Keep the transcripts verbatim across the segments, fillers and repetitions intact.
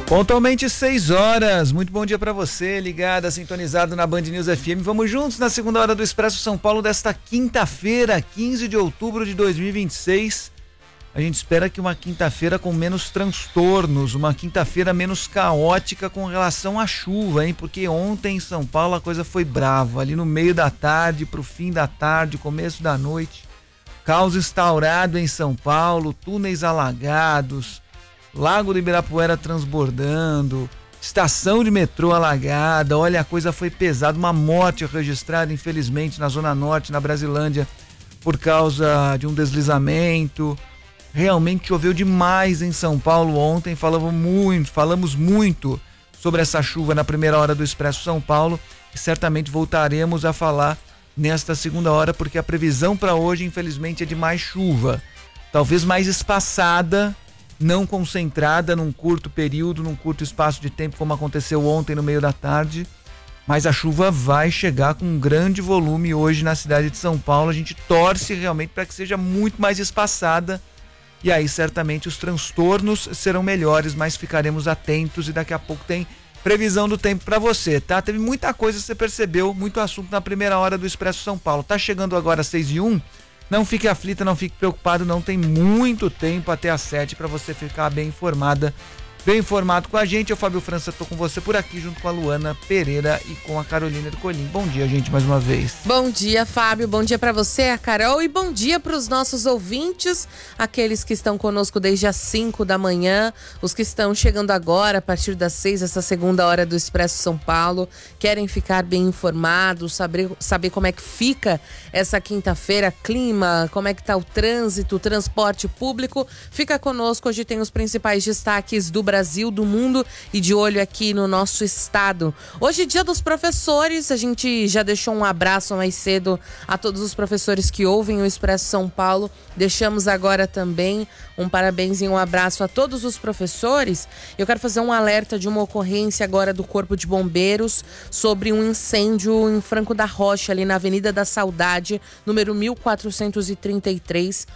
Pontualmente seis horas, muito bom dia para você, ligado, sintonizado na Band News F M. Vamos juntos na segunda hora do Expresso São Paulo desta quinta-feira, quinze de outubro de dois mil e vinte e seis. A gente espera que uma quinta-feira com menos transtornos, uma quinta-feira menos caótica com relação à chuva, hein? Porque ontem em São Paulo a coisa foi brava, ali no meio da tarde pro fim da tarde, começo da noite. Caos instaurado em São Paulo, túneis alagados, Lago do Ibirapuera transbordando, estação de metrô alagada. Olha, a coisa foi pesada, uma morte registrada infelizmente na Zona Norte, na Brasilândia, por causa de um deslizamento. Realmente choveu demais em São Paulo ontem, falamos muito, falamos muito sobre essa chuva na primeira hora do Expresso São Paulo e certamente voltaremos a falar nesta segunda hora, porque a previsão para hoje infelizmente é de mais chuva, talvez mais espaçada, não concentrada num curto período, num curto espaço de tempo, como aconteceu ontem no meio da tarde, mas a chuva vai chegar com um grande volume hoje na cidade de São Paulo. A gente torce realmente para que seja muito mais espaçada, e aí certamente os transtornos serão melhores, mas ficaremos atentos e daqui a pouco tem previsão do tempo para você, tá? Teve muita coisa, você percebeu, muito assunto na primeira hora do Expresso São Paulo. Tá chegando agora às seis e um. Não fique aflita, não fique preocupado, não tem muito tempo até às sete para você ficar bem informada, bem informado com a gente. Eu, Fábio França, tô com você por aqui junto com a Luana Pereira e com a Carolina Ercolim. Bom dia, gente, mais uma vez. Bom dia, Fábio, bom dia para você, a Carol, e bom dia para os nossos ouvintes, aqueles que estão conosco desde as cinco da manhã, os que estão chegando agora a partir das seis, essa segunda hora do Expresso São Paulo, querem ficar bem informados, saber, saber como é que fica essa quinta-feira, clima, como é que tá o trânsito, o transporte público. Fica conosco, hoje tem os principais destaques do Brasil, Brasil, do mundo e de olho aqui no nosso estado. Hoje é dia dos professores, a gente já deixou um abraço mais cedo a todos os professores que ouvem o Expresso São Paulo. Deixamos agora também um parabéns e um abraço a todos os professores. Eu quero fazer um alerta de uma ocorrência agora do Corpo de Bombeiros sobre um incêndio em Franco da Rocha, ali na Avenida da Saudade, número mil quatrocentos e trinta e três.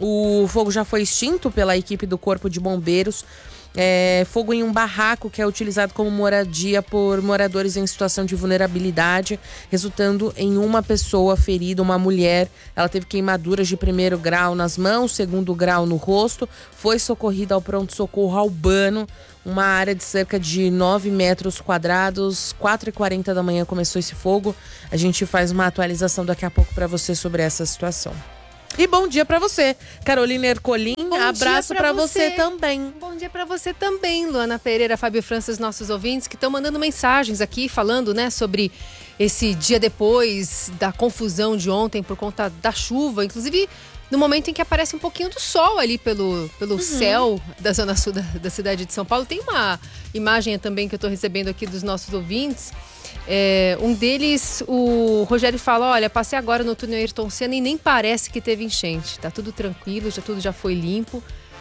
O fogo já foi extinto pela equipe do Corpo de Bombeiros. É, fogo em um barraco que é utilizado como moradia por moradores em situação de vulnerabilidade, resultando em uma pessoa ferida, uma mulher. Ela teve queimaduras de primeiro grau nas mãos, segundo grau no rosto, foi socorrida ao pronto-socorro Albano, uma área de cerca de nove metros quadrados. Quatro e quarenta da manhã começou esse fogo. A gente faz uma atualização daqui a pouco para você sobre essa situação. E bom dia pra você, Carolina Ercolim, bom abraço pra, pra você. você também. Bom dia pra você também, Luana Pereira, Fábio França, os nossos ouvintes que estão mandando mensagens aqui, falando, né, sobre esse dia depois da confusão de ontem por conta da chuva, inclusive no momento em que aparece um pouquinho do sol ali pelo, pelo uhum. céu da zona sul da, da cidade de São Paulo. Tem uma imagem também que eu tô recebendo aqui dos nossos ouvintes. É, um deles, o Rogério fala, olha, passei agora no túnel Ayrton Senna e nem parece que teve enchente, tá tudo tranquilo, já tudo já foi limpo,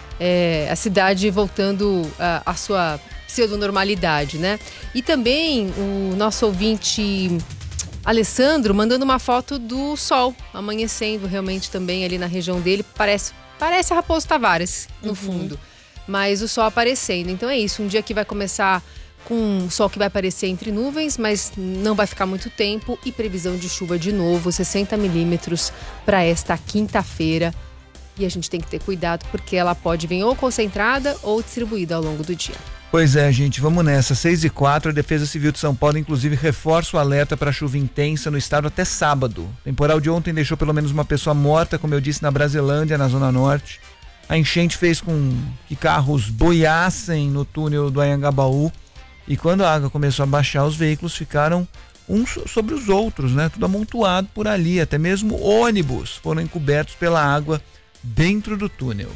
é, a cidade voltando à sua pseudonormalidade, né? E também o nosso ouvinte Alessandro mandando uma foto do sol amanhecendo realmente também ali na região dele, parece, parece a Raposo Tavares no uhum. fundo, mas o sol aparecendo. Então é isso, um dia que vai começar com um sol que vai aparecer entre nuvens, mas não vai ficar muito tempo, e previsão de chuva de novo, sessenta milímetros para esta quinta-feira. E a gente tem que ter cuidado porque ela pode vir ou concentrada ou distribuída ao longo do dia. Pois é, gente, vamos nessa. seis e quatro, a Defesa Civil de São Paulo inclusive reforça o alerta para chuva intensa no estado até sábado. O temporal de ontem deixou pelo menos uma pessoa morta, como eu disse, na Brasilândia, na Zona Norte. A enchente fez com que carros boiassem no túnel do Anhangabaú. E quando a água começou a baixar, os veículos ficaram uns sobre os outros, né? Tudo amontoado por ali, até mesmo ônibus foram encobertos pela água dentro do túnel.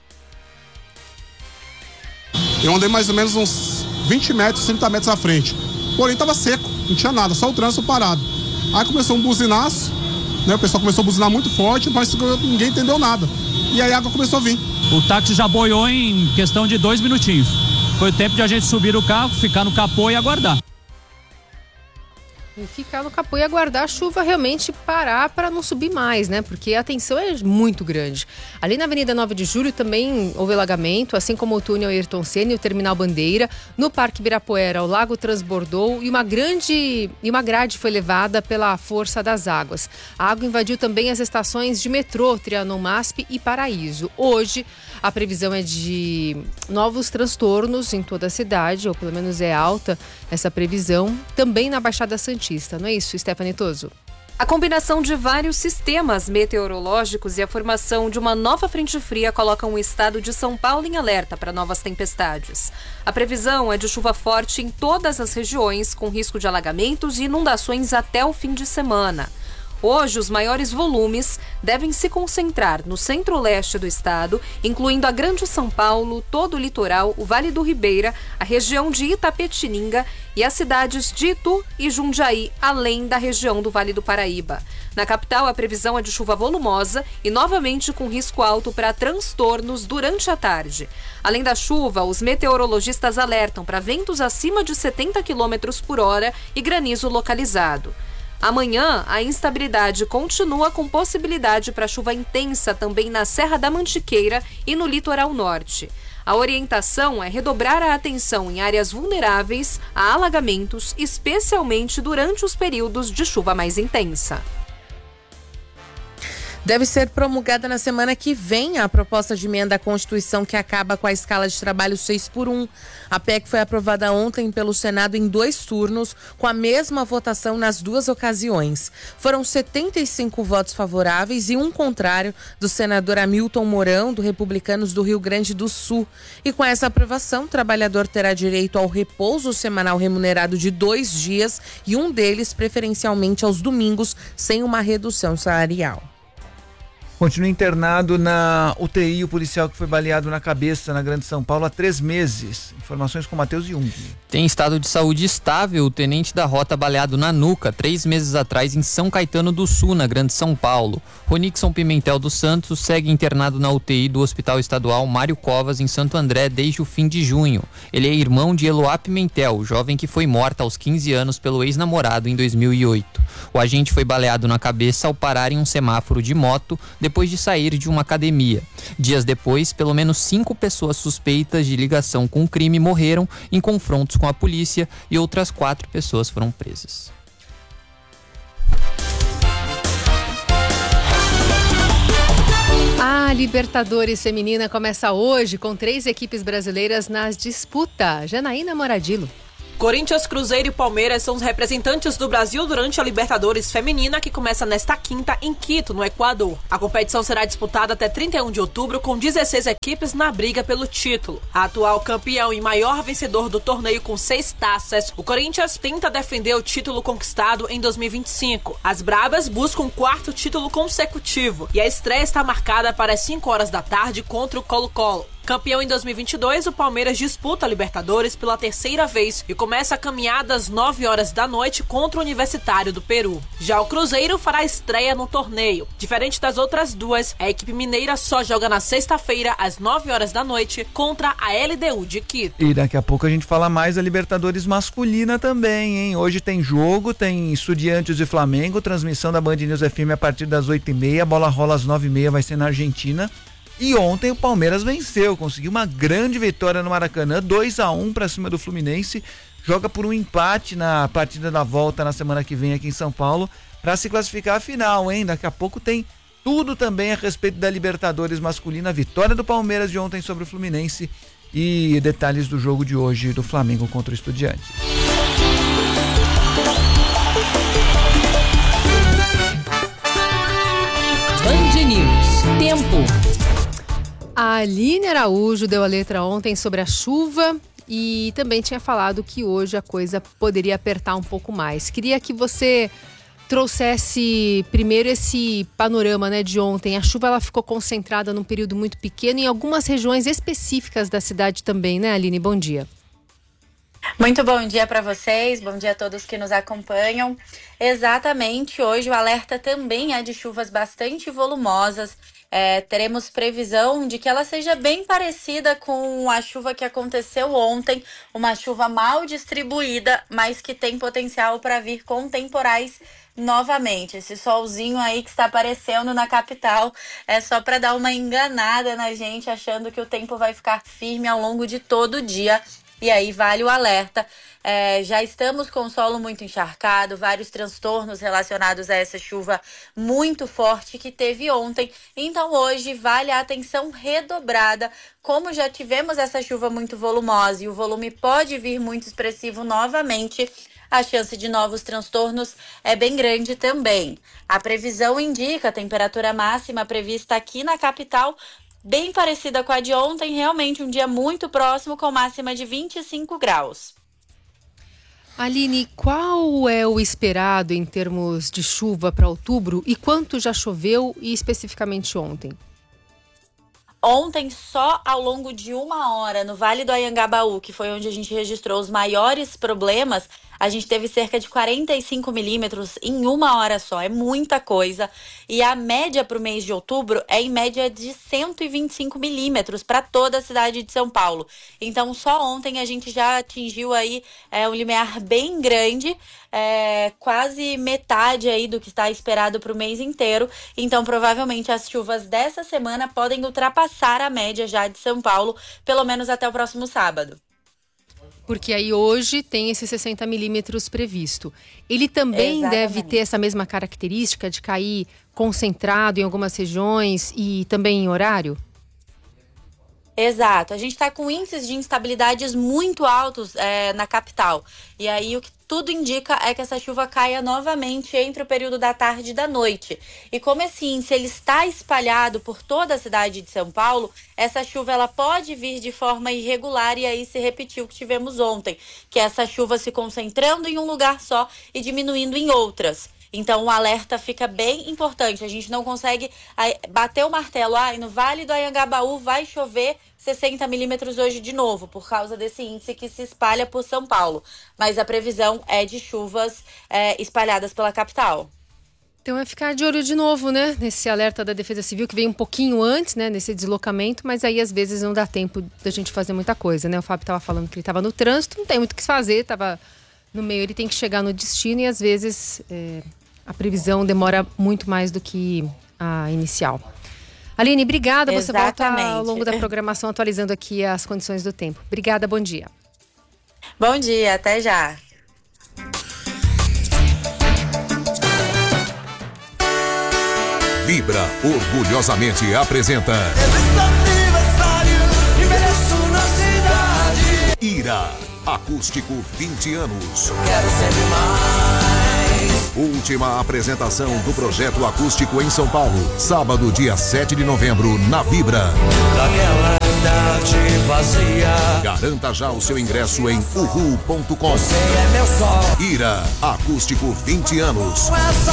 Eu andei mais ou menos uns vinte metros, trinta metros à frente. Porém, estava seco, não tinha nada, só o trânsito parado. Aí começou um buzinaço, né? O pessoal começou a buzinar muito forte, mas ninguém entendeu nada. E aí a água começou a vir. O táxi já boiou em questão de dois minutinhos. Foi o tempo de a gente subir o carro, ficar no capô e aguardar. E ficar no capô e aguardar a chuva realmente parar para não subir mais, né? Porque a tensão é muito grande. Ali na Avenida nove de Julho também houve alagamento, assim como o túnel Ayrton Senna e o Terminal Bandeira. No Parque Ibirapuera, o lago transbordou e uma grande e uma grade foi levada pela força das águas. A água invadiu também as estações de metrô, Trianon Masp e Paraíso. Hoje, a previsão é de novos transtornos em toda a cidade, ou pelo menos é alta essa previsão, também na Baixada Santista. Não é isso, Stephanie Toso? A combinação de vários sistemas meteorológicos e a formação de uma nova frente fria colocam o estado de São Paulo em alerta para novas tempestades. A previsão é de chuva forte em todas as regiões, com risco de alagamentos e inundações até o fim de semana. Hoje, os maiores volumes devem se concentrar no centro-leste do estado, incluindo a Grande São Paulo, todo o litoral, o Vale do Ribeira, a região de Itapetininga e as cidades de Itu e Jundiaí, além da região do Vale do Paraíba. Na capital, a previsão é de chuva volumosa e novamente com risco alto para transtornos durante a tarde. Além da chuva, os meteorologistas alertam para ventos acima de setenta quilômetros por hora e granizo localizado. Amanhã, a instabilidade continua com possibilidade para chuva intensa também na Serra da Mantiqueira e no litoral norte. A orientação é redobrar a atenção em áreas vulneráveis a alagamentos, especialmente durante os períodos de chuva mais intensa. Deve ser promulgada na semana que vem a proposta de emenda à Constituição que acaba com a escala de trabalho seis por um. A P E C foi aprovada ontem pelo Senado em dois turnos, com a mesma votação nas duas ocasiões. Foram setenta e cinco votos favoráveis e um contrário do senador Hamilton Mourão, do Republicanos do Rio Grande do Sul. E com essa aprovação, o trabalhador terá direito ao repouso semanal remunerado de dois dias e um deles preferencialmente aos domingos, sem uma redução salarial. Continua internado na U T I o policial que foi baleado na cabeça na Grande São Paulo há três meses. Informações com Matheus Jung. Tem estado de saúde estável o tenente da rota baleado na nuca três meses atrás em São Caetano do Sul, na Grande São Paulo. Ronixon Pimentel dos Santos segue internado na U T I do Hospital Estadual Mário Covas, em Santo André, desde o fim de junho. Ele é irmão de Eloá Pimentel, jovem que foi morta aos quinze anos pelo ex-namorado em dois mil e oito. O agente foi baleado na cabeça ao parar em um semáforo de moto depois de sair de uma academia. Dias depois, pelo menos cinco pessoas suspeitas de ligação com o crime morreram em confrontos com a polícia e outras quatro pessoas foram presas. A Libertadores Feminina começa hoje com três equipes brasileiras nas disputas. Janaína Moradilo. Corinthians, Cruzeiro e Palmeiras são os representantes do Brasil durante a Libertadores Feminina, que começa nesta quinta em Quito, no Equador. A competição será disputada até trinta e um de outubro, com dezesseis equipes na briga pelo título. A atual campeão e maior vencedor do torneio com seis taças, o Corinthians tenta defender o título conquistado em dois mil e vinte e cinco. As Brabas buscam um quarto título consecutivo e a estreia está marcada para as cinco horas da tarde contra o Colo-Colo. Campeão em dois mil e vinte e dois, o Palmeiras disputa a Libertadores pela terceira vez e começa a caminhada às nove horas da noite contra o Universitário do Peru. Já o Cruzeiro fará estreia no torneio. Diferente das outras duas, a equipe mineira só joga na sexta-feira às nove horas da noite contra a L D U de Quito. E daqui a pouco a gente fala mais da Libertadores masculina também, hein? Hoje tem jogo, tem Estudiantes e Flamengo, transmissão da Band News F M a partir das oito e meia, a bola rola às nove e meia, vai ser na Argentina. E ontem o Palmeiras venceu, conseguiu uma grande vitória no Maracanã, dois a um para cima do Fluminense, joga por um empate na partida da volta na semana que vem aqui em São Paulo, para se classificar à final, hein? Daqui a pouco tem tudo também a respeito da Libertadores masculina, a vitória do Palmeiras de ontem sobre o Fluminense e detalhes do jogo de hoje do Flamengo contra o Estudiantes. Band News. Tempo. A Aline Araújo deu a letra ontem sobre a chuva e também tinha falado que hoje a coisa poderia apertar um pouco mais. Queria que você trouxesse primeiro esse panorama, né, de ontem. A chuva ela ficou concentrada num período muito pequeno em algumas regiões específicas da cidade também, né, Aline? Bom dia. Muito bom dia para vocês, bom dia a todos que nos acompanham. Exatamente, hoje o alerta também é de chuvas bastante volumosas é, teremos previsão de que ela seja bem parecida com a chuva que aconteceu ontem, uma chuva mal distribuída, mas que tem potencial para vir com temporais novamente. Esse solzinho aí que está aparecendo na capital é só para dar uma enganada na gente, achando que o tempo vai ficar firme ao longo de todo o dia. E aí vale o alerta. É, já estamos com o solo muito encharcado, vários transtornos relacionados a essa chuva muito forte que teve ontem. Então hoje vale a atenção redobrada. Como já tivemos essa chuva muito volumosa e o volume pode vir muito expressivo novamente, a chance de novos transtornos é bem grande também. A previsão indica a temperatura máxima prevista aqui na capital bem parecida com a de ontem, realmente um dia muito próximo, com máxima de vinte e cinco graus. Aline, qual é o esperado em termos de chuva para outubro e quanto já choveu e especificamente ontem? Ontem, só ao longo de uma hora, no Vale do Anhangabaú, que foi onde a gente registrou os maiores problemas, a gente teve cerca de quarenta e cinco milímetros em uma hora só. É muita coisa. E a média para o mês de outubro é em média de cento e vinte e cinco milímetros para toda a cidade de São Paulo. Então, só ontem a gente já atingiu aí é, um limiar bem grande, é, quase metade aí do que está esperado para o mês inteiro. Então, provavelmente as chuvas dessa semana podem ultrapassar a média já de São Paulo, pelo menos até o próximo sábado. Porque aí hoje tem esses sessenta milímetros previsto. Ele também Exatamente. Deve ter essa mesma característica de cair concentrado em algumas regiões e também em horário? Exato. A gente está com índices de instabilidades muito altos é, na capital. E aí o que tudo indica é que essa chuva caia novamente entre o período da tarde e da noite. E como esse índice ele está espalhado por toda a cidade de São Paulo, essa chuva ela pode vir de forma irregular e aí se repetir o que tivemos ontem, que é essa chuva se concentrando em um lugar só e diminuindo em outras. Então o alerta fica bem importante. A gente não consegue bater o martelo, ah, no Vale do Anhangabaú vai chover sessenta milímetros hoje de novo, por causa desse índice que se espalha por São Paulo. Mas a previsão é de chuvas é, espalhadas pela capital. Então é ficar de olho de novo, né? Nesse alerta da Defesa Civil, que veio um pouquinho antes, né? Nesse deslocamento, mas aí às vezes não dá tempo da gente fazer muita coisa, né? O Fábio estava falando que ele estava no trânsito, não tem muito o que fazer, estava no meio, ele tem que chegar no destino e às vezes é, a previsão demora muito mais do que a inicial. Aline, obrigada. Você Exatamente. Volta ao longo da programação atualizando aqui as condições do tempo. Obrigada, bom dia. Bom dia, até já. Vibra orgulhosamente apresenta Ira, acústico vinte anos. Quero sempre mais. Última apresentação do projeto acústico em São Paulo, sábado, dia sete de novembro, na Vibra. Daquela idade vazia. Garanta já o seu ingresso em uhu ponto com. Você é meu sol. Ira, acústico vinte anos.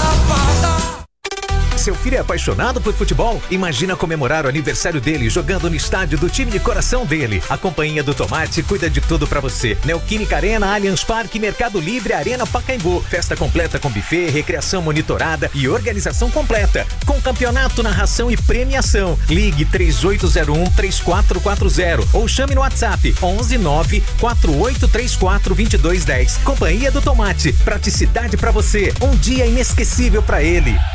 Seu filho é apaixonado por futebol? Imagina comemorar o aniversário dele jogando no estádio do time de coração dele. A Companhia do Tomate cuida de tudo pra você. Neoquímica Arena, Allianz Parque, Mercado Livre, Arena Pacaembu. Festa completa com buffet, recreação monitorada e organização completa. Com campeonato, narração e premiação. Ligue três oito zero um, três quatro quatro zero ou chame no WhatsApp onze nove quatro oito três quatro dois dois um zero. Companhia do Tomate, praticidade pra você. Um dia inesquecível pra ele.